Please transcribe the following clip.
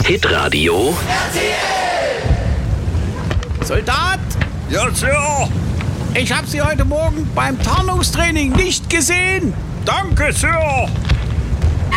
Hitradio Soldat, Ja, Sir. ich habe Sie heute Morgen beim Tarnungstraining nicht gesehen. Danke, Sir.